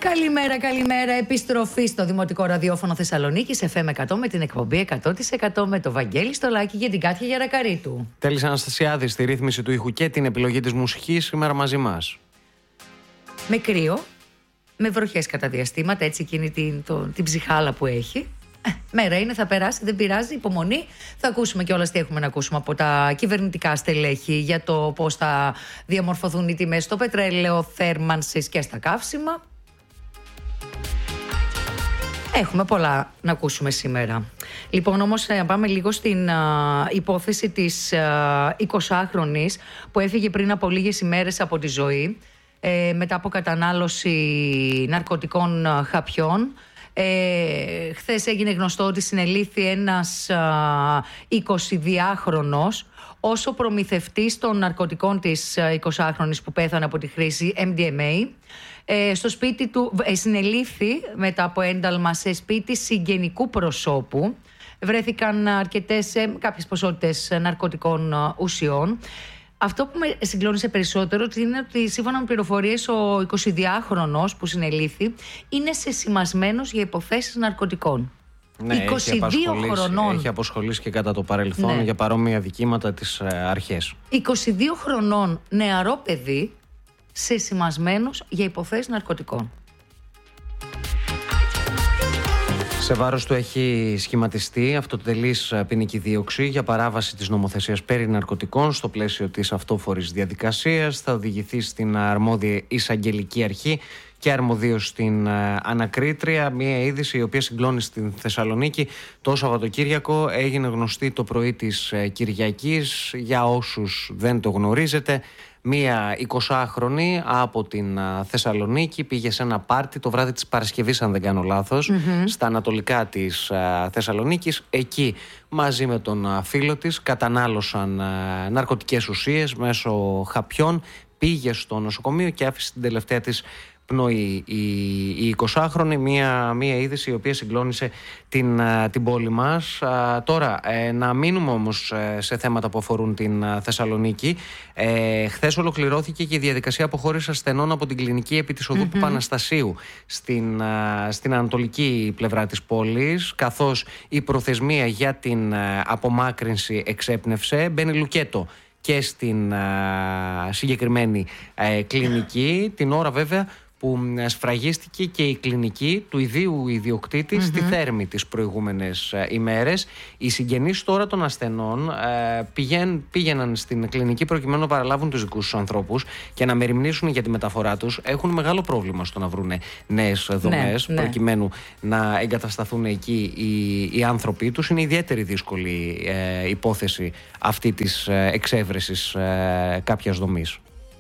Καλημέρα, καλημέρα. Επιστροφή στο Δημοτικό Ραδιόφωνο Θεσσαλονίκης FM 100 με την εκπομπή 100% με το Βαγγέλη Στολάκη και την Κάτια Γερακαρίτου. Τέλης Αναστασιάδη στη ρύθμιση του ήχου και την επιλογή της μουσικής σήμερα μαζί μας. Με κρύο, με βροχές κατά διαστήματα, έτσι εκείνη την ψυχάλα που έχει. Μέρα είναι, θα περάσει, δεν πειράζει, υπομονή. Θα ακούσουμε κιόλας τι έχουμε να ακούσουμε από τα κυβερνητικά στελέχη για το πώς θα διαμορφωθούν οι τιμές στο πετρέλαιο θέρμανσης και στα καύσιμα. Έχουμε πολλά να ακούσουμε σήμερα. Λοιπόν, όμως να πάμε λίγο στην υπόθεση της 20χρονης που έφυγε πριν από λίγες ημέρες από τη ζωή μετά από κατανάλωση ναρκωτικών χαπιών. Χθες έγινε γνωστό ότι συνελήφθη ένας 22χρονος ως ο προμηθευτής των ναρκωτικών της 20χρονης που πέθανε από τη χρήση MDMA. Στο σπίτι του συνελήφθη μετά από ένταλμα σε σπίτι συγγενικού προσώπου. Βρέθηκαν κάποιες ποσότητες ναρκωτικών ουσιών. Αυτό που με συγκλώνησε περισσότερο είναι ότι σύμφωνα με πληροφορίες ο 22χρονος που συνελήφθη είναι σεσημασμένος για υποθέσεις ναρκωτικών. Ναι, 22 χρονών. Έχει αποσχολήσει και κατά το παρελθόν για παρόμοια δικήματα τις αρχές. 22 χρονών νεαρό παιδί σεσημασμένος για υποθέσεις ναρκωτικών. Σε βάρος του έχει σχηματιστεί αυτοτελής ποινική δίωξη για παράβαση της νομοθεσίας περί ναρκωτικών στο πλαίσιο της αυτόφορης διαδικασίας. Θα οδηγηθεί στην αρμόδια εισαγγελική αρχή και αρμοδίως στην ανακρίτρια. Μία είδηση η οποία συγκλώνει στην Θεσσαλονίκη. Το Σαββατοκύριακο έγινε γνωστή το πρωί της Κυριακής. Για όσους δεν το γνωρίζετε, μία 20χρονη από την Θεσσαλονίκη πήγε σε ένα πάρτι το βράδυ της Παρασκευής, αν δεν κάνω λάθος, στα ανατολικά της Θεσσαλονίκης. Εκεί μαζί με τον φίλο της κατανάλωσαν ναρκωτικές ουσίες μέσω χαπιών. Πήγε στο νοσοκομείο και άφησε την τελευταία της πνοή η 20χρονη. Μία είδηση η οποία συγκλώνησε την πόλη μας. Τώρα να μείνουμε όμως σε θέματα που αφορούν την Θεσσαλονίκη. Χθες ολοκληρώθηκε και η διαδικασία αποχώρησης ασθενών από την κλινική επί της οδού Παναστασίου στην ανατολική πλευρά της πόλης, καθώς η προθεσμία για την απομάκρυνση εξέπνευσε. Μπαίνει λουκέτο και στην συγκεκριμένη κλινική, την ώρα βέβαια που σφραγίστηκε και η κλινική του ιδίου ιδιοκτήτη στη Θέρμη τις προηγούμενες ημέρες. Οι συγγενείς τώρα των ασθενών πήγαιναν στην κλινική προκειμένου να παραλάβουν τους δικούς τους ανθρώπους και να μεριμνήσουν για τη μεταφορά τους. Έχουν μεγάλο πρόβλημα στο να βρουν νέες δομές προκειμένου να εγκατασταθούν εκεί οι άνθρωποι τους. Είναι ιδιαίτερη δύσκολη υπόθεση αυτή της εξέβρεσης κάποιας δομής.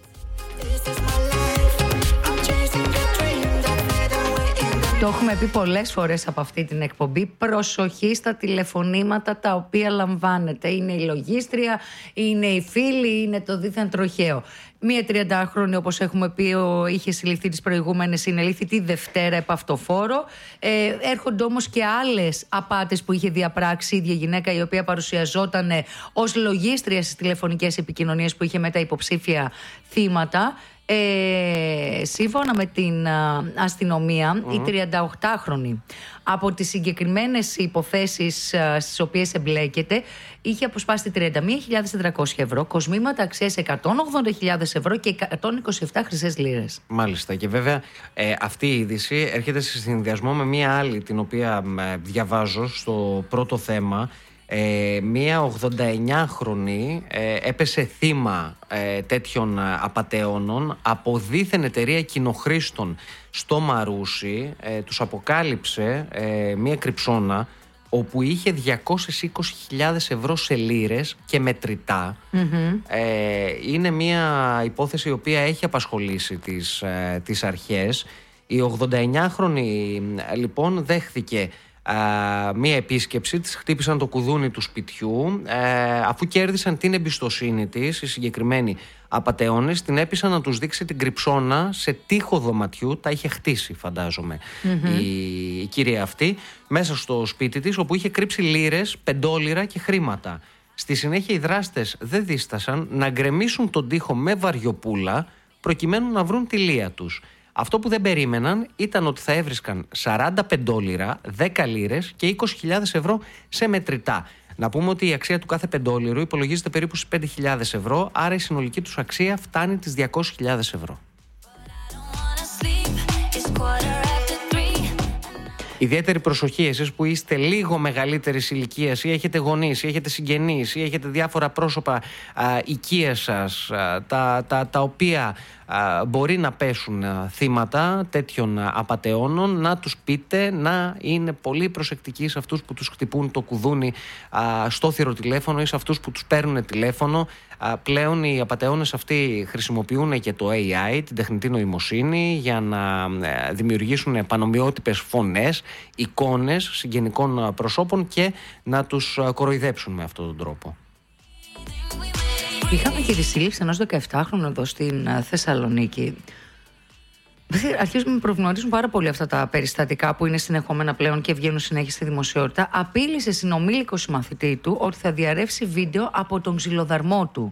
Το έχουμε πει πολλές φορές από αυτή την εκπομπή. Προσοχή στα τηλεφωνήματα τα οποία λαμβάνετε. Είναι η λογίστρια, είναι οι φίλοι, είναι το δίθεν τροχαίο. Μία 30χρονη, όπως έχουμε πει, είχε συλληφθεί τις προηγούμενες, συνελήφθη τη Δευτέρα επ' αυτοφόρο. Έρχονται όμως και άλλες απάτες που είχε διαπράξει η ίδια γυναίκα, η οποία παρουσιαζόταν ως λογίστρια στις τηλεφωνικές επικοινωνίες που είχε με τα υποψήφια θύματα. Σύμφωνα με την αστυνομία, η 38χρονη από τις συγκεκριμένες υποθέσεις στις οποίες εμπλέκεται είχε αποσπάσει 31.400 ευρώ, κοσμήματα αξίας 180.000 ευρώ και 127 χρυσές λίρες. Μάλιστα, και βέβαια αυτή η είδηση έρχεται σε συνδυασμό με μία άλλη την οποία διαβάζω στο πρώτο θέμα. Μία 89χρονη έπεσε θύμα τέτοιων απατεώνων από δίθεν εταιρεία κοινοχρήστων στο Μαρούσι. Τους αποκάλυψε μία κρυψώνα όπου είχε 220.000 ευρώ σε λίρες και μετρητά. Είναι μία υπόθεση η οποία έχει απασχολήσει τις αρχές. Η 89χρονη λοιπόν δέχθηκε μία επίσκεψη, της χτύπησαν το κουδούνι του σπιτιού, αφού κέρδισαν την εμπιστοσύνη της, οι συγκεκριμένοι απατεώνες την έπεισαν να τους δείξει την κρυψώνα σε τοίχο δωματιού, τα είχε χτίσει φαντάζομαι η κυρία αυτή, μέσα στο σπίτι της, όπου είχε κρύψει λίρες, πεντόλιρα και χρήματα. Στη συνέχεια οι δράστες δεν δίστασαν να γκρεμίσουν τον τοίχο με βαριοπούλα προκειμένου να βρουν τη λία τους. Αυτό που δεν περίμεναν ήταν ότι θα έβρισκαν 40 πεντόλιρα, 10 λίρες και 20.000 ευρώ σε μετρητά. Να πούμε ότι η αξία του κάθε πεντόλιρου υπολογίζεται περίπου στις 5.000 ευρώ, άρα η συνολική τους αξία φτάνει τις 200.000 ευρώ. Ιδιαίτερη προσοχή εσείς που είστε λίγο μεγαλύτερης ηλικίας ή έχετε γονείς ή έχετε συγγενείς ή έχετε διάφορα πρόσωπα οικίας σας τα οποία μπορεί να πέσουν θύματα τέτοιων απατεώνων, να τους πείτε να είναι πολύ προσεκτικοί σε αυτούς που τους χτυπούν το κουδούνι στο θηροτηλέφωνο ή σε αυτούς που τους παίρνουν τηλέφωνο. Πλέον οι απατεώνες αυτοί χρησιμοποιούν και το AI, την τεχνητή νοημοσύνη, για να δημιουργήσουν επανομοιότυπες φωνές, εικόνες συγγενικών προσώπων και να τους κοροϊδέψουν με αυτόν τον τρόπο. Είχαμε και τη σύλληψη ενός 17χρονου εδώ στην Θεσσαλονίκη. Αρχίζουμε να προβληματίζουν πάρα πολύ αυτά τα περιστατικά που είναι συνεχόμενα πλέον και βγαίνουν συνέχεια στη δημοσιότητα. Απείλησε συνομήλικο συμμαθητή του ότι θα διαρρεύσει βίντεο από τον ξυλοδαρμό του.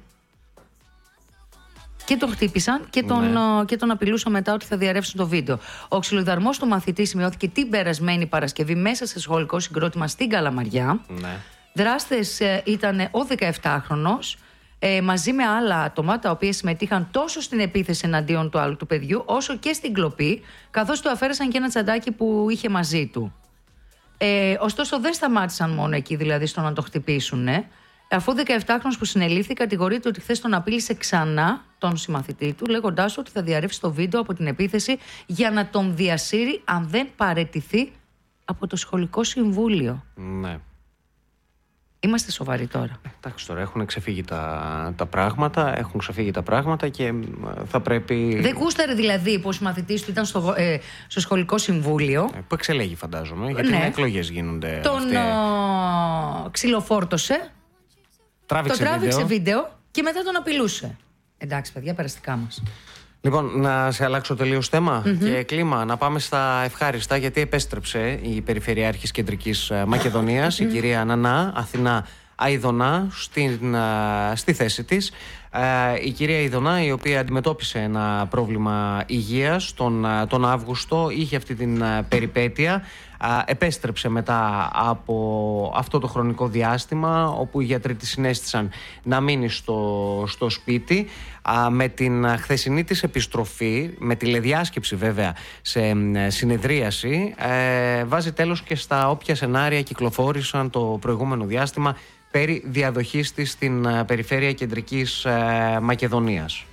Και τον χτύπησαν και τον απειλούσαν μετά ότι θα διαρρεύσουν το βίντεο. Ο ξυλοδαρμός του μαθητή σημειώθηκε την περασμένη Παρασκευή μέσα σε σχολικό συγκρότημα στην Καλαμαριά. Ναι. Δράστες ήταν ο 17χρονος. Μαζί με άλλα άτομα τα οποία συμμετείχαν τόσο στην επίθεση εναντίον του άλλου του παιδιού όσο και στην κλοπή, καθώς του αφαίρεσαν και ένα τσαντάκι που είχε μαζί του. Ωστόσο δεν σταμάτησαν μόνο εκεί, δηλαδή στο να το χτυπήσουν. Αφού ο 17χρονος που συνελήφθη κατηγορείται ότι χθες τον απείλησε ξανά τον συμμαθητή του, λέγοντάς ότι θα διαρρεύσει το βίντεο από την επίθεση για να τον διασύρει αν δεν παραιτηθεί από το σχολικό συμβούλιο. Ναι. Είμαστε σοβαροί τώρα. Εντάξει, τώρα έχουν ξεφύγει τα πράγματα, και θα πρέπει. Δεν γούσταρε δηλαδή που ο συμμαθητής του ήταν στο σχολικό συμβούλιο. Που εξελέγει, φαντάζομαι, γιατί με εκλογές γίνονται. Τον ξυλοφόρτωσε. Το τράβηξε βίντεο και μετά τον απειλούσε. Εντάξει, παιδιά, περαστικά μας. Λοιπόν, να σε αλλάξω τελείως θέμα και κλίμα. Να πάμε στα ευχάριστα, γιατί επέστρεψε η Περιφερειάρχης Κεντρικής Μακεδονίας, η κυρία Νανά Αθηνά Αηδονά, στη θέση της. Η κυρία Αηδονά, η οποία αντιμετώπισε ένα πρόβλημα υγείας τον Αύγουστο, είχε αυτή την περιπέτεια. Επέστρεψε μετά από αυτό το χρονικό διάστημα, όπου οι γιατροί της συνέστησαν να μείνει στο σπίτι. Με την χθεσινή της επιστροφή, με τηλεδιάσκεψη βέβαια σε συνεδρίαση, βάζει τέλος και στα όποια σενάρια κυκλοφόρησαν το προηγούμενο διάστημα περί διαδοχής της στην περιφέρεια Κεντρικής Μακεδονίας.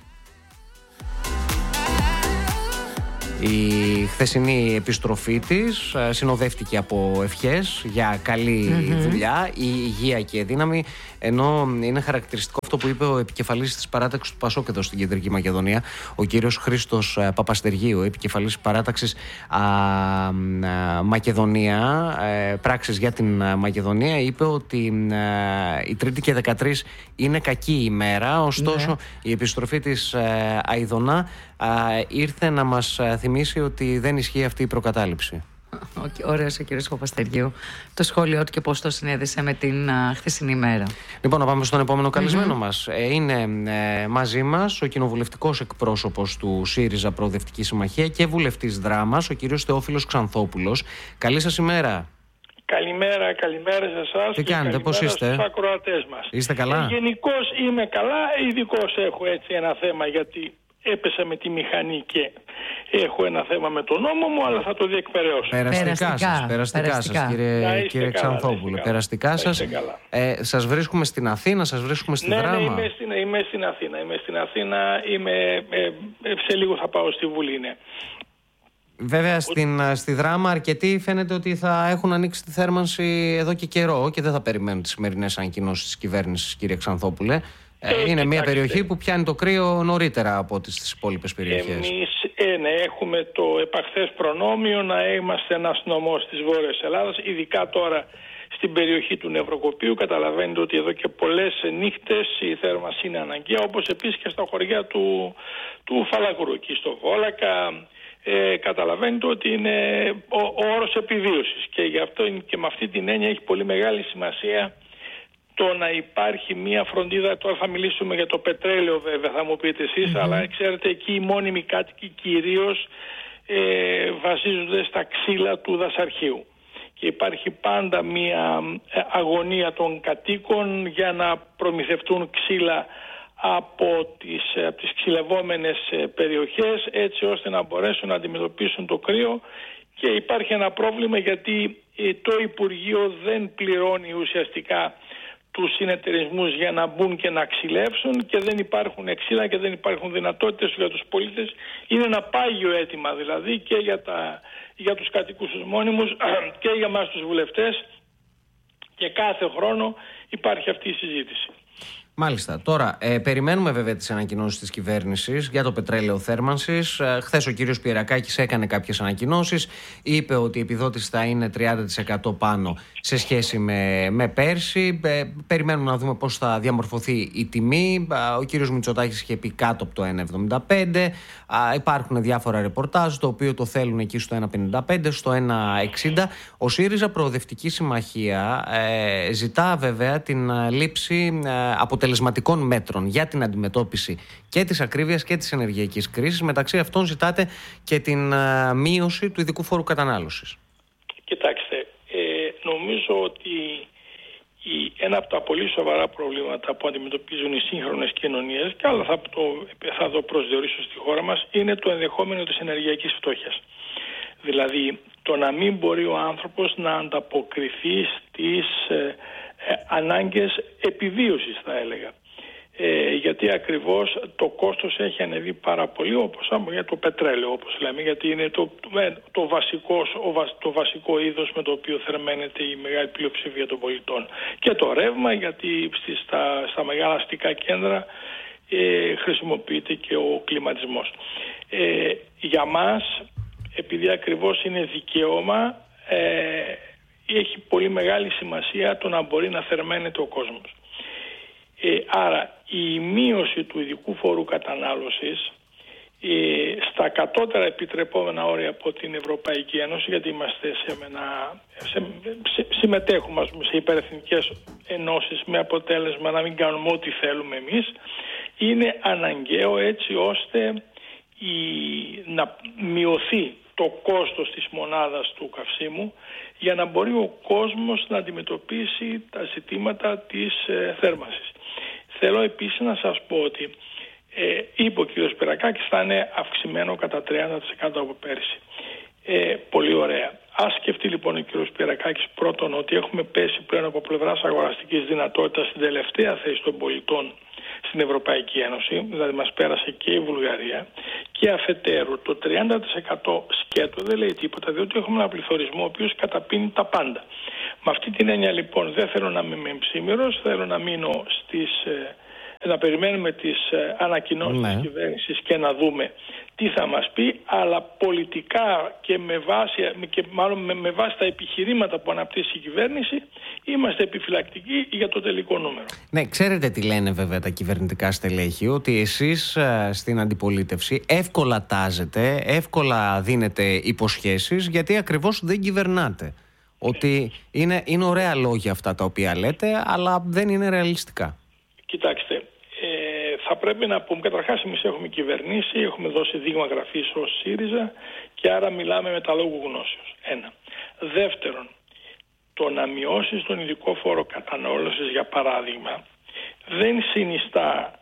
Η χθεσινή επιστροφή της συνοδεύτηκε από ευχές για καλή δουλειά, η υγεία και δύναμη, ενώ είναι χαρακτηριστικό αυτό που είπε ο επικεφαλής της παράταξης του ΠΑΣΟΚ εδώ στην Κεντρική Μακεδονία, ο κύριος Χρήστος Παπαστεργίου, επικεφαλής της παράταξης Μακεδονία, πράξεις για την Μακεδονία, είπε ότι η Τρίτη και 13 είναι κακή ημέρα, ωστόσο η επιστροφή της Αηδονά ήρθε να μας θυμίσει ότι δεν ισχύει αυτή η προκατάληψη. Ωραίος ο κύριος Παπαστεργίου. Το σχόλιο του και πώς το συνέδεσε με την χθεσινή μέρα. Λοιπόν, να πάμε στον επόμενο καλεσμένο μας. Είναι μαζί μας ο κοινοβουλευτικός εκπρόσωπος του ΣΥΡΙΖΑ Προοδευτική Συμμαχία και βουλευτής Δράμας, ο κύριος Θεόφιλος Ξανθόπουλος. Καλή σας ημέρα. Καλημέρα σε εσάς. Τι κάνετε, πώς είστε? Στους ακροατές μας. Είστε καλά? Γενικώς είμαι καλά, ειδικώς έχω έτσι ένα θέμα, γιατί έπεσα με τη μηχανή και έχω ένα θέμα με τον νόμο μου, αλλά θα το διεκπαιρεώσω. Περαστικά σας κύριε Ξανθόπουλε. Περαστικά σας. Σας βρίσκουμε στην Αθήνα, σας βρίσκουμε στη Δράμα. Ναι, είμαι στην Αθήνα. Σε λίγο θα πάω στη Βουλή, ναι. Βέβαια στη Δράμα αρκετοί φαίνεται ότι θα έχουν ανοίξει τη θέρμανση εδώ και καιρό και δεν θα περιμένουν τις σημερινές ανακοινώσεις της κυβέρνησης, κύριε Ξανθόπουλε. Είναι μια περιοχή που πιάνει το κρύο νωρίτερα από τις υπόλοιπες περιοχές. Εμείς έχουμε το επαχθές προνόμιο να είμαστε ένας νομός της Βόρειας Ελλάδας, ειδικά τώρα στην περιοχή του Νευροκοπίου. Καταλαβαίνετε ότι εδώ και πολλές νύχτες η θέρμανση είναι αναγκαία, όπως επίσης και στα χωριά του Φαλακρού, εκεί στο Βόλακα. Καταλαβαίνετε ότι είναι ο όρος επιβίωσης και γι' αυτό και με αυτή την έννοια έχει πολύ μεγάλη σημασία το να υπάρχει μια φροντίδα. Τώρα θα μιλήσουμε για το πετρέλαιο βέβαια, θα μου πείτε εσείς, αλλά ξέρετε εκεί οι μόνιμοι κάτοικοι κυρίως βασίζονται στα ξύλα του δασαρχείου. Και υπάρχει πάντα μια αγωνία των κατοίκων για να προμηθευτούν ξύλα από τις ξυλευόμενες περιοχές, έτσι ώστε να μπορέσουν να αντιμετωπίσουν το κρύο. Και υπάρχει ένα πρόβλημα γιατί το Υπουργείο δεν πληρώνει ουσιαστικά τους συνεταιρισμούς για να μπουν και να ξυλεύσουν, και δεν υπάρχουν ξύλα και δεν υπάρχουν δυνατότητες για τους πολίτες. Είναι ένα πάγιο αίτημα δηλαδή και για τους κατοικούς τους μόνιμους και για εμάς τους βουλευτές, και κάθε χρόνο υπάρχει αυτή η συζήτηση. Μάλιστα. Τώρα, περιμένουμε βέβαια τις ανακοινώσεις της κυβέρνησης για το πετρέλαιο θέρμανσης. Χθες ο κύριος Πιερακάκης έκανε κάποιες ανακοινώσεις. Είπε ότι η επιδότηση θα είναι 30% πάνω σε σχέση με πέρσι. Περιμένουμε να δούμε πώς θα διαμορφωθεί η τιμή. Ο κύριος Μητσοτάκης είχε πει κάτω από το 1,75. Υπάρχουν διάφορα ρεπορτάζ, το οποίο το θέλουν εκεί στο 1,55, στο 1,60. Ο ΣΥΡΙΖΑ Προοδευτική Συμμαχία ζητά βέβαια την λήψη αποτελεσματικών μέτρων για την αντιμετώπιση και της ακρίβειας και της ενεργειακής κρίσης. Μεταξύ αυτών ζητάτε και την μείωση του ειδικού φόρου κατανάλωσης. Κοιτάξτε, νομίζω ότι ένα από τα πολύ σοβαρά προβλήματα που αντιμετωπίζουν οι σύγχρονες κοινωνίες, και άλλα θα το προσδιορίσω στη χώρα μας, είναι το ενδεχόμενο της ενεργειακής φτώχειας. Δηλαδή το να μην μπορεί ο άνθρωπος να ανταποκριθεί στις ανάγκες επιβίωσης, θα έλεγα. Γιατί ακριβώς το κόστος έχει ανεβεί πάρα πολύ, όπως για το πετρέλαιο, όπως λέμε, γιατί είναι το βασικό είδος με το οποίο θερμαίνεται η μεγάλη πλειοψηφία των πολιτών. Και το ρεύμα, γιατί στα μεγάλα αστικά κέντρα χρησιμοποιείται και ο κλιματισμός. Για μας, επειδή ακριβώς είναι δικαίωμα, έχει πολύ μεγάλη σημασία το να μπορεί να θερμαίνεται ο κόσμος. Άρα η μείωση του ειδικού φόρου κατανάλωσης στα κατώτερα επιτρεπόμενα όρια από την Ευρωπαϊκή Ένωση, γιατί είμαστε συμμετέχουμε σε υπερεθνικές ενώσεις με αποτέλεσμα να μην κάνουμε ό,τι θέλουμε εμείς, είναι αναγκαίο έτσι ώστε να μειωθεί το κόστος της μονάδας του καυσίμου, για να μπορεί ο κόσμος να αντιμετωπίσει τα ζητήματα της θέρμανσης. Θέλω επίσης να σας πω ότι είπε ο κ. Πιερακάκης θα είναι αυξημένο κατά 30% από πέρσι. Πολύ ωραία. Ας σκεφτεί λοιπόν ο κ. Πιερακάκης πρώτον ότι έχουμε πέσει πλέον από πλευράς αγοραστικής δυνατότητας στην τελευταία θέση των πολιτών στην Ευρωπαϊκή Ένωση, δηλαδή μας πέρασε και η Βουλγαρία, και αφετέρου το 30% σκέτο δεν λέει τίποτα, διότι έχουμε ένα πληθωρισμό ο οποίος καταπίνει τα πάντα. Με αυτή την έννοια λοιπόν δεν θέλω να είμαι εμψήμερος, θέλω να μείνω να περιμένουμε τις ανακοινώσεις της κυβέρνησης και να δούμε τι θα μας πει, αλλά πολιτικά και με βάση τα επιχειρήματα που αναπτύσσει η κυβέρνηση είμαστε επιφυλακτικοί για το τελικό νούμερο. Ναι, ξέρετε τι λένε βέβαια τα κυβερνητικά στελέχη, ότι εσείς στην αντιπολίτευση εύκολα τάζετε, εύκολα δίνετε υποσχέσεις, γιατί ακριβώς δεν κυβερνάτε. Ότι είναι ωραία λόγια αυτά τα οποία λέτε, αλλά δεν είναι ρεαλιστικά. Κοιτάξτε, θα πρέπει να πούμε, καταρχάς εμείς έχουμε κυβερνήσει, έχουμε δώσει δείγμα γραφής ως ΣΥΡΙΖΑ και άρα μιλάμε με τα λόγου γνώσεως. Ένα. Δεύτερον, το να μειώσεις τον ειδικό φόρο κατανάλωσης, για παράδειγμα, δεν συνιστά,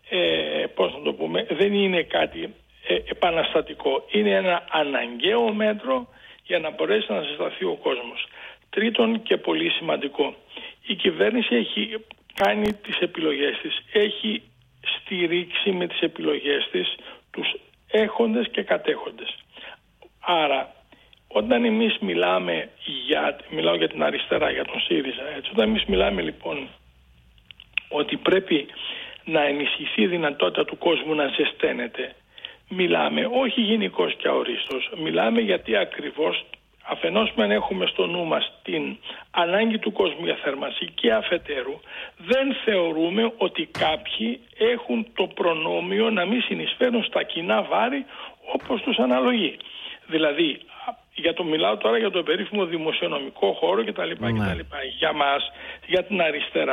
δεν είναι κάτι επαναστατικό. Είναι ένα αναγκαίο μέτρο για να μπορέσει να ζεσταθεί ο κόσμος. Τρίτον και πολύ σημαντικό, η κυβέρνηση έχει κάνει τις επιλογές της, έχει στηρίξει με τις επιλογές της τους έχοντες και κατέχοντες. Άρα όταν εμείς μιλάω για την αριστερά, για τον ΣΥΡΙΖΑ, έτσι, όταν εμείς μιλάμε λοιπόν ότι πρέπει να ενισχυθεί η δυνατότητα του κόσμου να ζεσταίνεται, μιλάμε όχι γενικώς και αορίστως, μιλάμε γιατί ακριβώς αφενός μεν έχουμε στο νου μας την ανάγκη του κόσμου για θέρμανση και αφετέρου δεν θεωρούμε ότι κάποιοι έχουν το προνόμιο να μην συνεισφέρουν στα κοινά βάρη όπως τους αναλογεί. Δηλαδή, μιλάω τώρα για το περίφημο δημοσιονομικό χώρο κτλ. Για μας, για την αριστερά,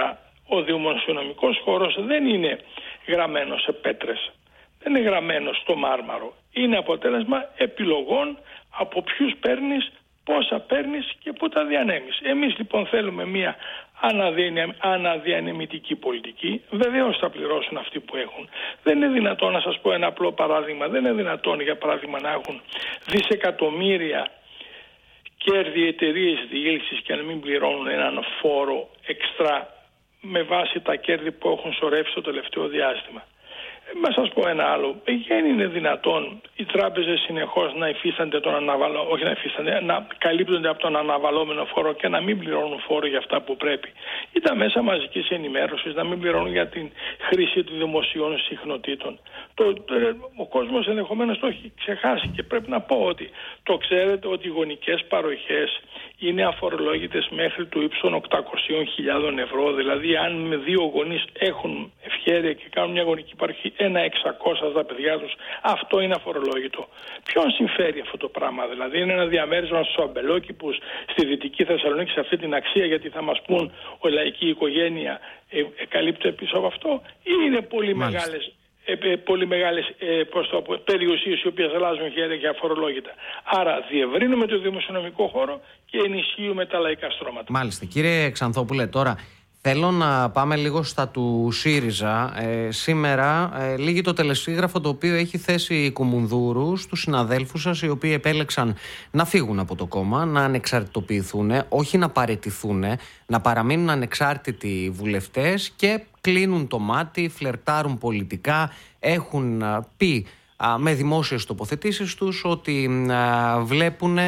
Ο δημοσιονομικός χώρος δεν είναι γραμμένος σε πέτρες, δεν είναι γραμμένος στο μάρμαρο. Είναι αποτέλεσμα επιλογών από ποιους παίρνεις, πόσα παίρνεις και πού τα διανέμεις. Εμείς λοιπόν θέλουμε μια αναδιανεμητική πολιτική. Βεβαίως θα πληρώσουν αυτοί που έχουν. Δεν είναι δυνατόν, να σας πω ένα απλό παράδειγμα, δεν είναι δυνατόν για παράδειγμα να έχουν δισεκατομμύρια κέρδη εταιρείες διήλυσης και να μην πληρώνουν έναν φόρο εξτρά με βάση τα κέρδη που έχουν σωρεύσει το τελευταίο διάστημα. Να σας πω ένα άλλο. Δεν είναι δυνατόν οι τράπεζες συνεχώς να υφίστανται να καλύπτονται από τον αναβαλώμενο φόρο και να μην πληρώνουν φόρο για αυτά που πρέπει. Ή τα μέσα μαζικής ενημέρωσης να μην πληρώνουν για την χρήση των δημοσίων συχνοτήτων. Ο κόσμος ενδεχομένως το έχει ξεχάσει και πρέπει να πω ότι το ξέρετε ότι οι γονικές παροχές είναι αφορολόγητες μέχρι του ύψους 800.000 ευρώ. Δηλαδή αν με δύο γονείς έχουν ευχέρεια και κάνουν μια γονική παροχή 1.600 στα παιδιά τους, αυτό είναι αφορολόγητο. Ποιον συμφέρει αυτό το πράγμα? Δηλαδή είναι ένα διαμέρισμα στους αμπελόκηπους στη Δυτική Θεσσαλονίκη σε αυτή την αξία, γιατί θα μας πούν η λαϊκή οικογένεια καλύπτει πίσω από αυτό, ή είναι πολύ μεγάλες περιουσίες οι οποίες αλλάζουν χέρια και αφορολόγητα? Άρα διευρύνουμε το δημοσιονομικό χώρο και ενισχύουμε τα λαϊκά στρώματα. Μάλιστα. Κύριε Ξανθόπουλε, τώρα θέλω να πάμε λίγο στα του ΣΥΡΙΖΑ. Σήμερα λήγει το τελεσίγραφο το οποίο έχει θέσει κουμουνδούρους στους συναδέλφους σας, οι οποίοι επέλεξαν να φύγουν από το κόμμα, να ανεξαρτητοποιηθούν, όχι να παραιτηθούν, να παραμείνουν ανεξάρτητοι βουλευτές και κλείνουν το μάτι, φλερτάρουν πολιτικά, έχουν πει με δημόσιες τοποθετήσεις τους ότι βλέπουν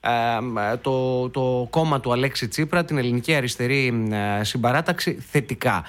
το κόμμα του Αλέξη Τσίπρα, την Ελληνική Αριστερή Συμπαράταξη, θετικά.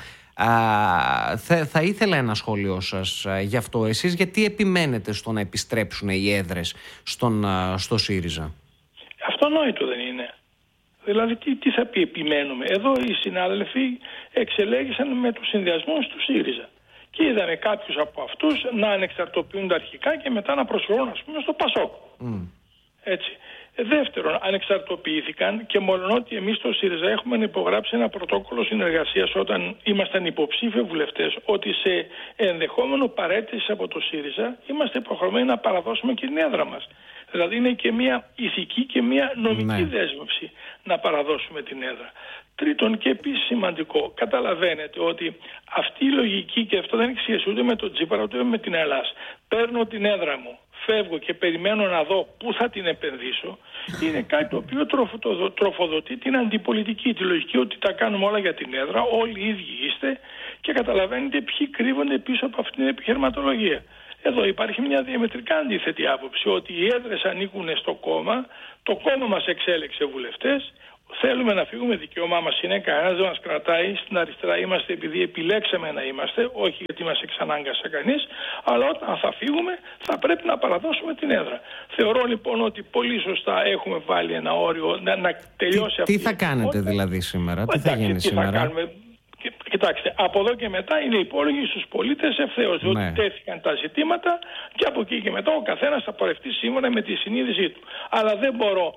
Θα ήθελα ένα σχόλιο σας γι' αυτό. Εσείς γιατί επιμένετε στο να επιστρέψουν οι έδρες στο ΣΥΡΙΖΑ? Αυτονόητο δεν είναι? Δηλαδή τι θα πει επιμένουμε? Εδώ οι συνάδελφοι εξελέγησαν με τους συνδυασμούς του ΣΥΡΙΖΑ. Και είδαμε κάποιους από αυτούς να ανεξαρτοποιούνται αρχικά και μετά να προσφέρουν, ας πούμε, στο ΠΑΣΟΚ. Έτσι. Δεύτερον, ανεξαρτοποιήθηκαν και μολονότι εμείς στο ΣΥΡΙΖΑ έχουμε υπογράψει ένα πρωτόκολλο συνεργασίας όταν ήμασταν υποψήφιοι βουλευτές, ότι σε ενδεχόμενο παραίτηση από το ΣΥΡΙΖΑ είμαστε υποχρεωμένοι να παραδώσουμε και την έδρα μας. Δηλαδή είναι και μια ηθική και μια νομική δέσμευση να παραδώσουμε την έδρα. Τρίτον, και επίσης σημαντικό, καταλαβαίνετε ότι αυτή η λογική, και αυτό δεν έχει σχέση ούτε με τον Τσίπρα ούτε με την Ελλάς, παίρνω την έδρα μου, φεύγω και περιμένω να δω πού θα την επενδύσω, είναι κάτι το οποίο τροφοδοτεί την αντιπολιτική, τη λογική ότι τα κάνουμε όλα για την έδρα, όλοι οι ίδιοι είστε, και καταλαβαίνετε ποιοι κρύβονται πίσω από αυτήν την επιχειρηματολογία. Εδώ υπάρχει μια διαμετρικά αντίθετη άποψη, ότι οι έδρες ανήκουν στο κόμμα, το κόμμα μας εξέλεξε βουλευτές, θέλουμε να φύγουμε, δικαίωμά μας είναι, κανένας δεν μας κρατάει, στην αριστερά είμαστε επειδή επιλέξαμε να είμαστε, όχι γιατί μας εξανάγκασε κανείς, αλλά όταν θα φύγουμε θα πρέπει να παραδώσουμε την έδρα. Θεωρώ λοιπόν ότι πολύ σωστά έχουμε βάλει ένα όριο να τελειώσει αυτή. Τι θα κάνετε δηλαδή σήμερα, τι θα γίνει σήμερα? Θα κάνουμε? Κοιτάξτε, από εδώ και μετά είναι υπόλογοι στους πολίτες ευθέως, διότι τέθηκαν τα ζητήματα και από εκεί και μετά ο καθένας θα πορευτεί σύμφωνα με τη συνείδησή του. Αλλά δεν μπορώ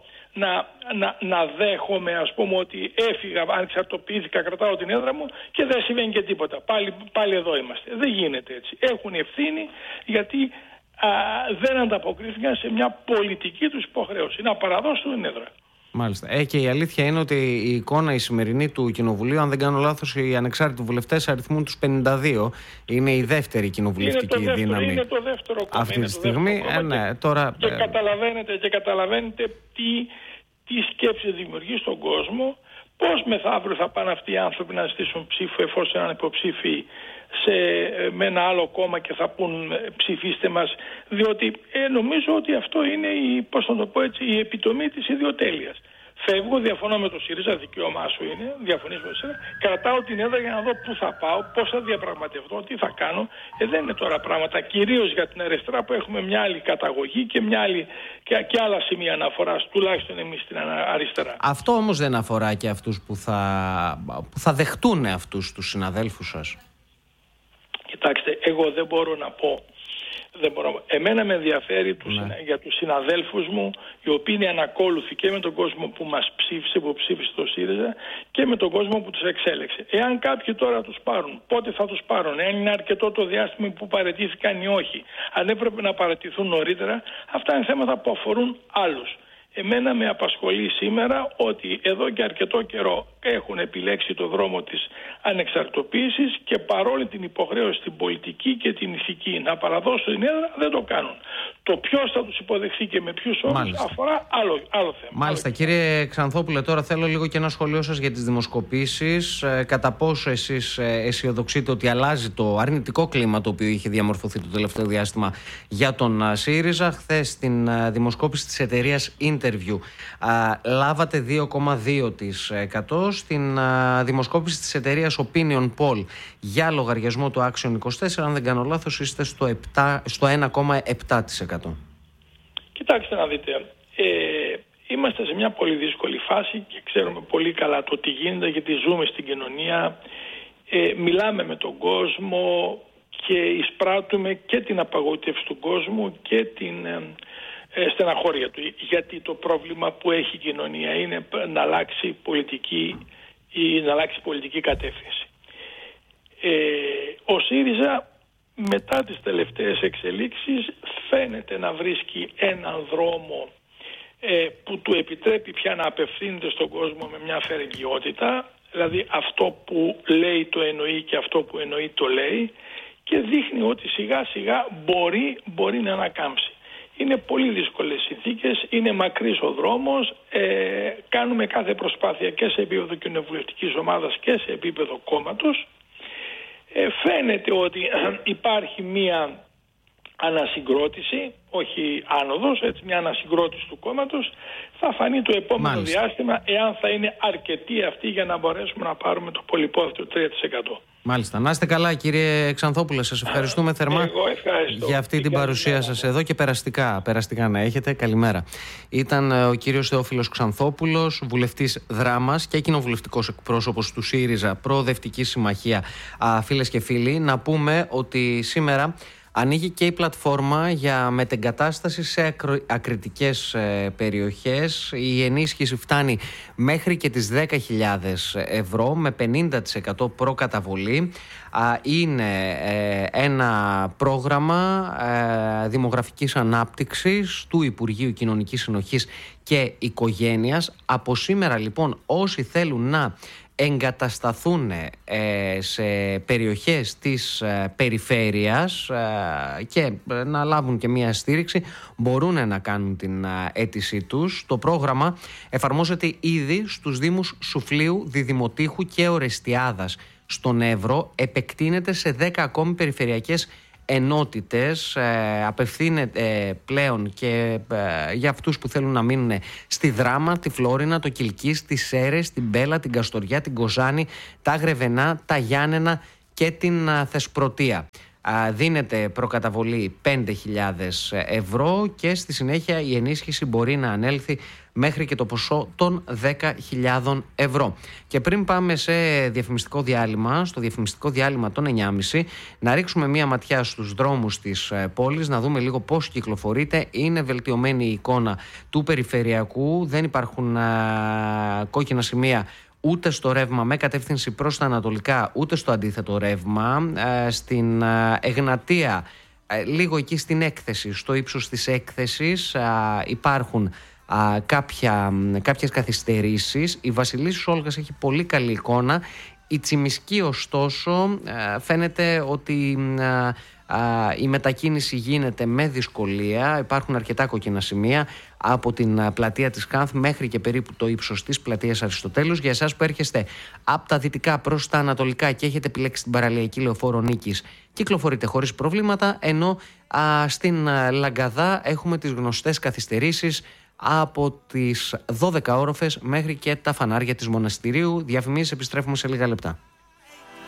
να δέχομαι, ας πούμε, ότι έφυγα, ανεξαρτοποιήθηκα, κρατάω την έδρα μου και δεν συμβαίνει και τίποτα. Πάλι εδώ είμαστε. Δεν γίνεται έτσι. Έχουν ευθύνη γιατί δεν ανταποκρίθηκαν σε μια πολιτική τους υποχρέωση να παραδώσουν την έδρα. Μάλιστα. Και η αλήθεια είναι ότι η εικόνα η σημερινή του Κοινοβουλίου, αν δεν κάνω λάθος, οι ανεξάρτητοι βουλευτές αριθμούν τους 52. Είναι η δεύτερη κοινοβουλευτική δύναμη. Είναι το δεύτερο κόμμα. Αυτή τη στιγμή. Τώρα... Και καταλαβαίνετε τι σκέψη δημιουργεί στον κόσμο, πώς μεθαύριο θα πάνε αυτοί οι άνθρωποι να ζητήσουν ψήφο εφόσον είναι υποψήφοι με ένα άλλο κόμμα και θα πούν ψηφίστε μας, διότι νομίζω ότι αυτό είναι η επιτομή της ιδιοτέλειας. Φεύγω, διαφωνώ με το ΣΥΡΙΖΑ, δικαίωμά σου είναι, διαφωνείς με το ΣΥΡΙΖΑ, κρατάω την έδρα για να δω πού θα πάω, πώς θα διαπραγματευτώ, τι θα κάνω. Δεν είναι τώρα πράγματα, κυρίως για την αριστερά που έχουμε μια άλλη καταγωγή και άλλα σημεία αναφοράς, τουλάχιστον εμείς στην αριστερά. Αυτό όμως δεν αφορά και αυτούς που θα δεχτούν αυτούς τους συναδέλφους σας? Κοιτάξτε, εγώ δεν μπορώ να πω Δεν μπορώ. Εμένα με ενδιαφέρει για τους συναδέλφους μου, οι οποίοι είναι ανακόλουθοι και με τον κόσμο που μας ψήφισε, που ψήφισε το ΣΥΡΙΖΑ, και με τον κόσμο που τους εξέλεξε. Εάν κάποιοι τώρα τους πάρουν, πότε θα τους πάρουν, εάν είναι αρκετό το διάστημα που παραιτήθηκαν ή όχι, αν έπρεπε να παραιτηθούν νωρίτερα, αυτά είναι θέματα που αφορούν άλλους. Εμένα με απασχολεί σήμερα ότι εδώ και αρκετό καιρό έχουν επιλέξει το δρόμο της ανεξαρτοποίησης και παρόλη την υποχρέωση στην πολιτική και την ηθική να παραδώσουν την έδρα, δεν το κάνουν. Το ποιος θα τους υποδεχθεί και με ποιους όρους αφορά άλλο θέμα. Μάλιστα. Κύριε Ξανθόπουλε, τώρα θέλω λίγο και ένα σχολείο σας για τις δημοσκοπήσεις. Κατά πόσο εσείς αισιοδοξείτε ότι αλλάζει το αρνητικό κλίμα το οποίο είχε διαμορφωθεί το τελευταίο διάστημα για τον ΣΥΡΙΖΑ? Χθες στην δημοσκόπηση της εταιρείας Interview λάβατε 2,2%. Στην δημοσκόπηση της εταιρείας Opinion Poll για λογαριασμό του Action 24, αν δεν κάνω λάθος, είστε στο 1,7%. Κοιτάξτε να δείτε, είμαστε σε μια πολύ δύσκολη φάση και ξέρουμε πολύ καλά το τι γίνεται, γιατί ζούμε στην κοινωνία, μιλάμε με τον κόσμο και εισπράττουμε και την απαγοήτευση του κόσμου και την στεναχώρια του, γιατί το πρόβλημα που έχει η κοινωνία είναι να αλλάξει πολιτική ή να αλλάξει πολιτική κατεύθυνση. Ο ΣΥΡΙΖΑ μετά τις τελευταίες εξελίξεις φαίνεται να βρίσκει έναν δρόμο που του επιτρέπει πια να απευθύνεται στον κόσμο με μια φερεγγιότητα, δηλαδή αυτό που λέει το εννοεί και αυτό που εννοεί το λέει, και δείχνει ότι σιγά σιγά μπορεί να ανακάμψει. Είναι πολύ δύσκολες συνθήκες, είναι μακρύς ο δρόμος, κάνουμε κάθε προσπάθεια και σε επίπεδο κοινοβουλευτικής ομάδας και σε επίπεδο κόμματος. Φαίνεται ότι υπάρχει μία ανασυγκρότηση, όχι άνοδος, έτσι, μια ανασυγκρότηση του κόμματος. Θα φανεί το επόμενο διάστημα εάν θα είναι αρκετή αυτή για να μπορέσουμε να πάρουμε το πολυπόθητο 3%. Μάλιστα. Να είστε καλά, κύριε Ξανθόπουλε. Σας ευχαριστούμε θερμά για αυτή την παρουσία σας εδώ και περαστικά να έχετε. Καλημέρα. Ήταν ο κύριος Θεόφιλος Ξανθόπουλος, βουλευτής Δράμας και κοινοβουλευτικός εκπρόσωπος του ΣΥΡΙΖΑ, Προοδευτική Συμμαχία. Φίλες και φίλοι, να πούμε ότι σήμερα ανοίγει και η πλατφόρμα για μετεγκατάσταση σε ακριτικές περιοχές. Η ενίσχυση φτάνει μέχρι και τις 10.000 ευρώ με 50% προκαταβολή. Είναι ένα πρόγραμμα δημογραφικής ανάπτυξης του Υπουργείου Κοινωνικής Συνοχής και Οικογένειας. Από σήμερα λοιπόν όσοι θέλουν να εγκατασταθούν σε περιοχές της περιφέρειας και να λάβουν και μία στήριξη μπορούν να κάνουν την αίτησή τους. Το πρόγραμμα εφαρμόζεται ήδη στους Δήμους Σουφλίου, Διδημοτήχου και Ορεστιάδας στον Εύρο, επεκτείνεται σε 10 ακόμη περιφερειακές ενότητες, απευθύνεται πλέον και για αυτούς που θέλουν να μείνουν στη Δράμα, τη Φλόρινα, το Κιλκής, τις Σέρρες, την Μπέλα, την Καστοριά, την Κοζάνη, τα Γρεβενά, τα Γιάννενα και την Θεσπρωτεία. Δίνεται προκαταβολή 5.000 ευρώ και στη συνέχεια η ενίσχυση μπορεί να ανέλθει μέχρι και το ποσό των 10.000 ευρώ. Και πριν πάμε σε διαφημιστικό διάλειμμα, στο διαφημιστικό διάλειμμα των 9.30, να ρίξουμε μία ματιά στους δρόμους της πόλης, να δούμε λίγο πώς κυκλοφορείται. Είναι βελτιωμένη η εικόνα του περιφερειακού, δεν υπάρχουν κόκκινα σημεία ούτε στο ρεύμα με κατεύθυνση προς τα ανατολικά, ούτε στο αντίθετο ρεύμα. Στην Εγνατία, λίγο εκεί στην έκθεση, στο ύψος της έκθεσης, υπάρχουν κάποιες καθυστερήσεις. Η Βασιλίσσης Όλγας έχει πολύ καλή εικόνα. Η Τσιμισκή ωστόσο φαίνεται ότι η μετακίνηση γίνεται με δυσκολία. Υπάρχουν αρκετά κόκκινα σημεία από την πλατεία της Κάνθ μέχρι και περίπου το ύψος της πλατείας Αριστοτέλους. Για εσάς που έρχεστε από τα δυτικά προς τα ανατολικά και έχετε επιλέξει την παραλιακή λεωφόρο Νίκης, κυκλοφορείτε χωρίς προβλήματα, ενώ στην Λαγκαδά έχουμε τις γνωστές καθυστερήσεις από τις 12 όροφες μέχρι και τα φανάρια της Μοναστηρίου. Διαφημίσεις, επιστρέφουμε σε λίγα λεπτά.